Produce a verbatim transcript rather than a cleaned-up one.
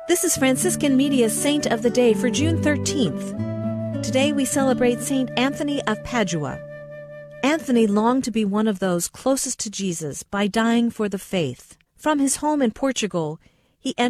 This is Franciscan Media's Saint of the Day for June thirteenth. Today we celebrate Saint Anthony of Padua. Anthony longed to be one of those closest to Jesus by dying for the faith. From his home in Portugal, he entered